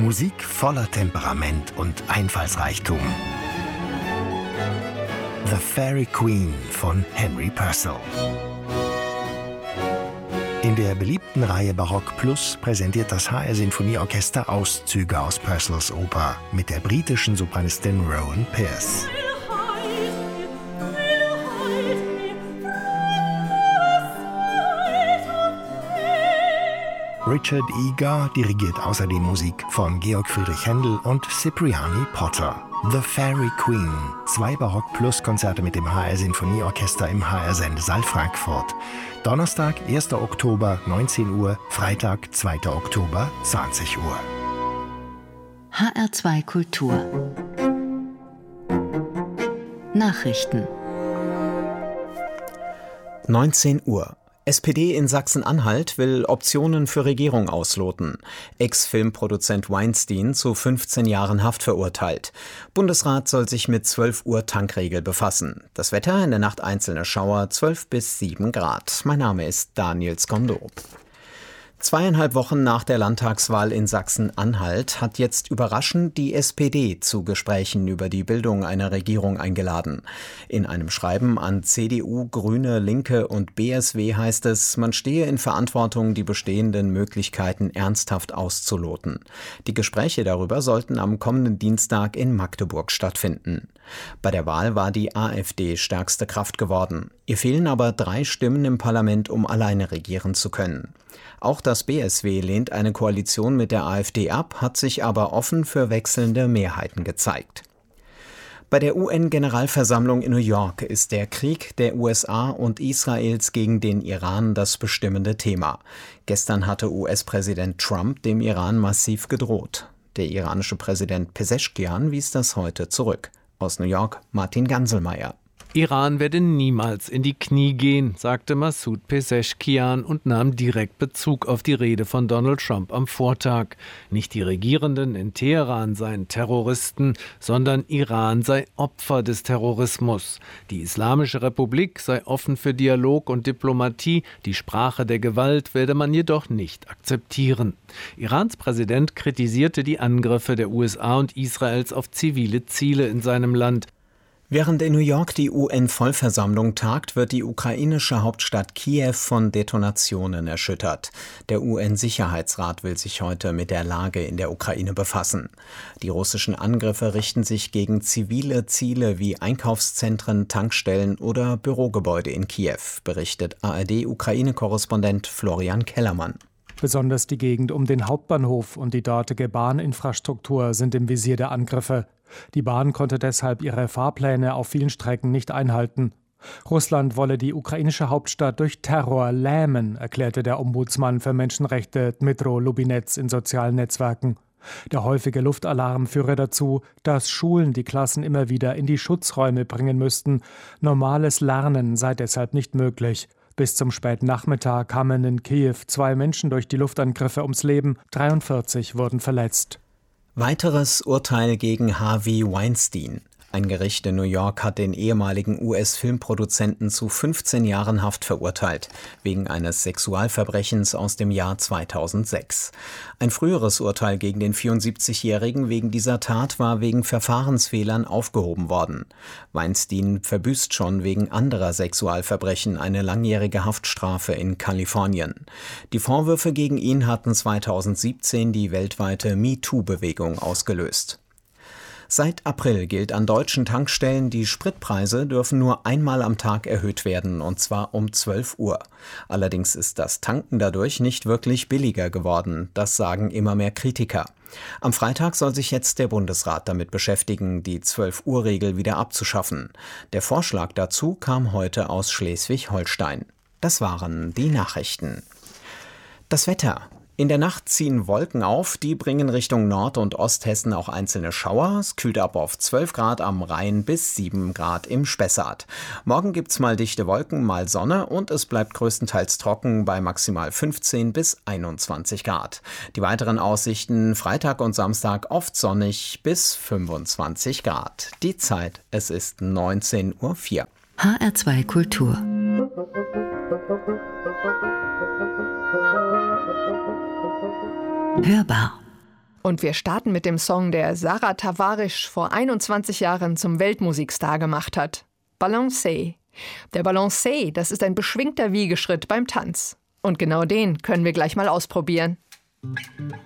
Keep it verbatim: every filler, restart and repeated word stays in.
Musik voller Temperament und Einfallsreichtum. The Fairy Queen von Henry Purcell. In der beliebten Reihe Barock Plus präsentiert das H R Sinfonieorchester Auszüge aus Purcells Oper mit der britischen Sopranistin Rowan Pierce. Richard Egar dirigiert außerdem Musik von Georg Friedrich Händel und Cipriani Potter. The Fairy Queen. Zwei Barock-Plus-Konzerte mit dem H R Sinfonieorchester im H R-Sendesaal Frankfurt. Donnerstag, erster Oktober, neunzehn Uhr, Freitag, zweiter Oktober, zwanzig Uhr. H R zwei Kultur. Nachrichten. neunzehn Uhr. S P D in Sachsen-Anhalt will Optionen für Regierung ausloten. Ex-Filmproduzent Weinstein zu fünfzehn Jahren Haft verurteilt. Bundesrat soll sich mit zwölf Uhr Tankregel befassen. Das Wetter in der Nacht einzelne Schauer, zwölf bis sieben Grad. Mein Name ist Daniel Skondo. Zweieinhalb Wochen nach der Landtagswahl in Sachsen-Anhalt hat jetzt überraschend die S P D zu Gesprächen über die Bildung einer Regierung eingeladen. In einem Schreiben an C D U, Grüne, Linke und B S W heißt es, man stehe in Verantwortung, die bestehenden Möglichkeiten ernsthaft auszuloten. Die Gespräche darüber sollten am kommenden Dienstag in Magdeburg stattfinden. Bei der Wahl war die AfD stärkste Kraft geworden. Ihr fehlen aber drei Stimmen im Parlament, um alleine regieren zu können. Auch das B S W lehnt eine Koalition mit der AfD ab, hat sich aber offen für wechselnde Mehrheiten gezeigt. Bei der U N-Generalversammlung in New York ist der Krieg der U S A und Israels gegen den Iran das bestimmende Thema. Gestern hatte U S-Präsident Trump dem Iran massiv gedroht. Der iranische Präsident Peseschkian wies das heute zurück. Aus New York Martin Ganselmeier. Iran werde niemals in die Knie gehen, sagte Massoud Peseschkian und nahm direkt Bezug auf die Rede von Donald Trump am Vortag. Nicht die Regierenden in Teheran seien Terroristen, sondern Iran sei Opfer des Terrorismus. Die Islamische Republik sei offen für Dialog und Diplomatie, die Sprache der Gewalt werde man jedoch nicht akzeptieren. Irans Präsident kritisierte die Angriffe der U S A und Israels auf zivile Ziele in seinem Land. Während in New York die U N-Vollversammlung tagt, wird die ukrainische Hauptstadt Kiew von Detonationen erschüttert. Der U N-Sicherheitsrat will sich heute mit der Lage in der Ukraine befassen. Die russischen Angriffe richten sich gegen zivile Ziele wie Einkaufszentren, Tankstellen oder Bürogebäude in Kiew, berichtet A R D-Ukraine-Korrespondent Florian Kellermann. Besonders die Gegend um den Hauptbahnhof und die dortige Bahninfrastruktur sind im Visier der Angriffe. Die Bahn konnte deshalb ihre Fahrpläne auf vielen Strecken nicht einhalten. Russland wolle die ukrainische Hauptstadt durch Terror lähmen, erklärte der Ombudsmann für Menschenrechte Dmytro Lubinets in sozialen Netzwerken. Der häufige Luftalarm führe dazu, dass Schulen die Klassen immer wieder in die Schutzräume bringen müssten. Normales Lernen sei deshalb nicht möglich. Bis zum späten Nachmittag kamen in Kiew zwei Menschen durch die Luftangriffe ums Leben, dreiundvierzig wurden verletzt. Weiteres Urteil gegen Harvey Weinstein. Ein Gericht in New York hat den ehemaligen U S-Filmproduzenten zu fünfzehn Jahren Haft verurteilt, wegen eines Sexualverbrechens aus dem Jahr zweitausendsechs. Ein früheres Urteil gegen den vierundsiebzigjährigen wegen dieser Tat war wegen Verfahrensfehlern aufgehoben worden. Weinstein verbüßt schon wegen anderer Sexualverbrechen eine langjährige Haftstrafe in Kalifornien. Die Vorwürfe gegen ihn hatten zweitausendsiebzehn die weltweite MeToo-Bewegung ausgelöst. Seit April gilt an deutschen Tankstellen, die Spritpreise dürfen nur einmal am Tag erhöht werden, und zwar um zwölf Uhr. Allerdings ist das Tanken dadurch nicht wirklich billiger geworden, das sagen immer mehr Kritiker. Am Freitag soll sich jetzt der Bundesrat damit beschäftigen, die zwölf Uhr Regel wieder abzuschaffen. Der Vorschlag dazu kam heute aus Schleswig-Holstein. Das waren die Nachrichten. Das Wetter. In der Nacht ziehen Wolken auf, die bringen Richtung Nord- und Osthessen auch einzelne Schauer. Es kühlt ab auf zwölf Grad am Rhein bis sieben Grad im Spessart. Morgen gibt's mal dichte Wolken, mal Sonne und es bleibt größtenteils trocken bei maximal fünfzehn bis einundzwanzig Grad. Die weiteren Aussichten Freitag und Samstag oft sonnig bis fünfundzwanzig Grad. Die Zeit, es ist neunzehn Uhr vier. H R zwei Kultur. Hörbar. Und wir starten mit dem Song, der Sarah Tavares vor einundzwanzig Jahren zum Weltmusikstar gemacht hat. Balancé. Der Balancé, das ist ein beschwingter Wiegeschritt beim Tanz. Und genau den können wir gleich mal ausprobieren.